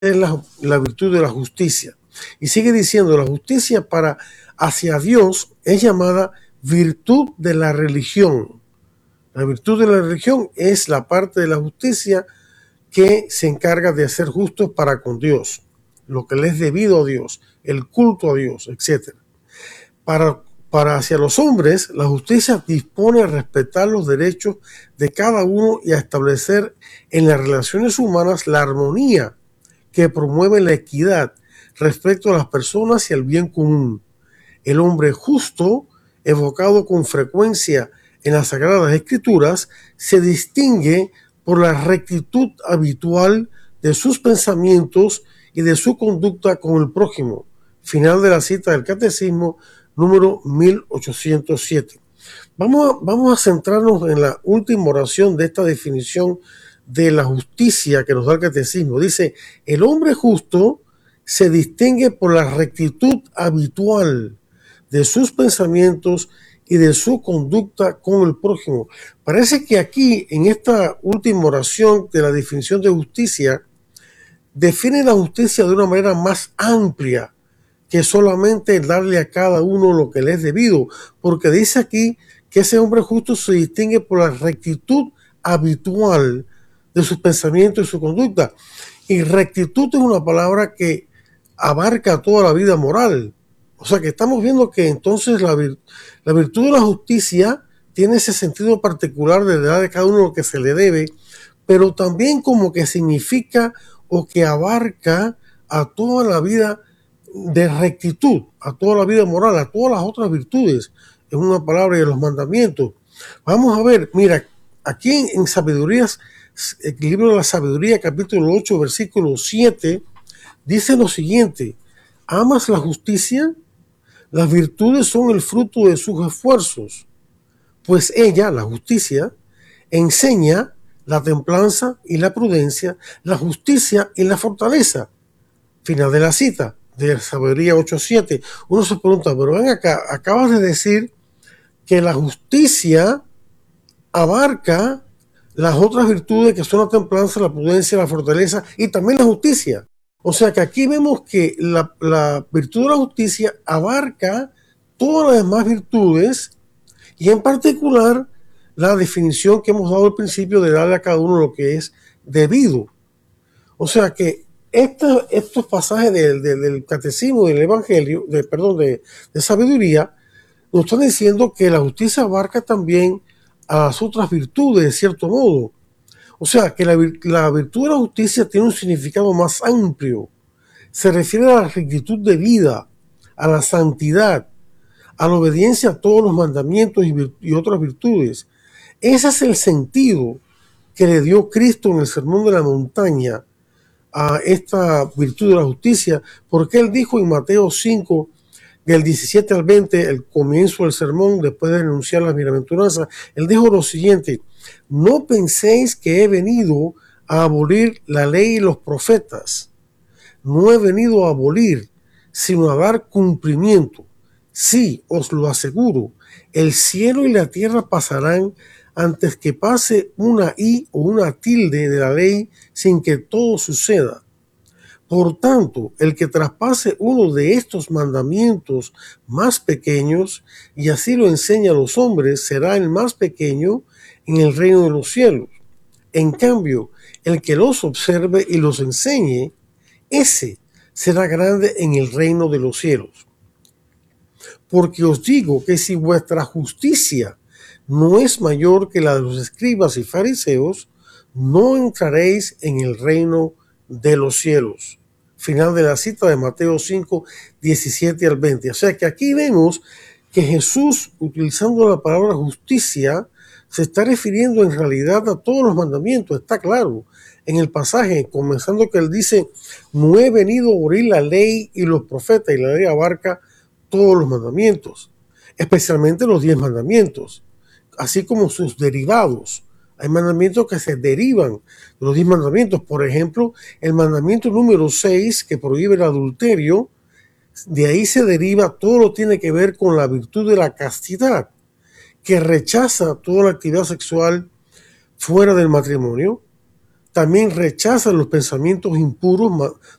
es la virtud de la justicia. Y sigue diciendo, la justicia para hacia Dios es llamada virtud de la religión. La virtud de la religión es la parte de la justicia que se encarga de ser justos para con Dios, lo que le es debido a Dios, el culto a Dios, etc. Para hacia los hombres, la justicia dispone a respetar los derechos de cada uno y a establecer en las relaciones humanas la armonía que promueve la equidad respecto a las personas y al bien común. El hombre justo, evocado con frecuencia en las Sagradas Escrituras, se distingue por la rectitud habitual de sus pensamientos y de su conducta con el prójimo. Final de la cita del Catecismo número 1807. Vamos a centrarnos en la última oración de esta definición de la justicia que nos da el Catecismo. Dice, el hombre justo se distingue por la rectitud habitual de sus pensamientos y de su conducta con el prójimo. Parece que aquí, en esta última oración de la definición de justicia, define la justicia de una manera más amplia que solamente darle a cada uno lo que le es debido, porque dice aquí que ese hombre justo se distingue por la rectitud habitual de sus pensamientos y su conducta. Y rectitud es una palabra que abarca toda la vida moral. O sea que estamos viendo que entonces la virtud de la justicia tiene ese sentido particular de dar a cada uno lo que se le debe, pero también como que significa o que abarca a toda la vida de rectitud, a toda la vida moral, a todas las otras virtudes, en una palabra, de los mandamientos. Vamos a ver, mira, aquí en Sabidurías, el libro de la Sabiduría, capítulo 8, versículo 7, dice lo siguiente: ¿amas la justicia? Las virtudes son el fruto de sus esfuerzos, pues ella, la justicia, enseña la templanza y la prudencia, la justicia y la fortaleza. Final de la cita de Sabiduría 8.7. Uno se pregunta, pero ven acá, acabas de decir que la justicia abarca las otras virtudes que son la templanza, la prudencia, la fortaleza y también la justicia. O sea que aquí vemos que la virtud de la justicia abarca todas las demás virtudes y en particular la definición que hemos dado al principio de darle a cada uno lo que es debido. O sea que estos pasajes del catecismo, del evangelio, de sabiduría, nos están diciendo que la justicia abarca también a las otras virtudes, de cierto modo. O sea, que la virtud de la justicia tiene un significado más amplio. Se refiere a la rectitud de vida, a la santidad, a la obediencia a todos los mandamientos y otras virtudes. Ese es el sentido que le dio Cristo en el Sermón de la Montaña a esta virtud de la justicia, porque él dijo en Mateo 5, del 17 al 20, el comienzo del sermón, después de enunciar las bienaventuranzas, él dijo lo siguiente: no penséis que he venido a abolir la ley y los profetas. No he venido a abolir, sino a dar cumplimiento. Sí, os lo aseguro, el cielo y la tierra pasarán antes que pase una i o una tilde de la ley sin que todo suceda. Por tanto, el que traspase uno de estos mandamientos más pequeños y así lo enseña a los hombres, será el más pequeño en el reino de los cielos. En cambio, el que los observe y los enseñe, ese será grande en el reino de los cielos. Porque os digo que si vuestra justicia no es mayor que la de los escribas y fariseos, no entraréis en el reino de los cielos. Final de la cita de Mateo 5, 17 al 20. O sea que aquí vemos que Jesús, utilizando la palabra justicia, se está refiriendo en realidad a todos los mandamientos. Está claro en el pasaje, comenzando que él dice: no he venido a abolir la ley y los profetas, y la ley abarca todos los mandamientos, especialmente los 10 mandamientos, así como sus derivados. Hay mandamientos que se derivan de los 10 mandamientos. Por ejemplo, el mandamiento número 6, que prohíbe el adulterio, de ahí se deriva todo lo que tiene que ver con la virtud de la castidad, que rechaza toda la actividad sexual fuera del matrimonio. también rechaza los pensamientos impuros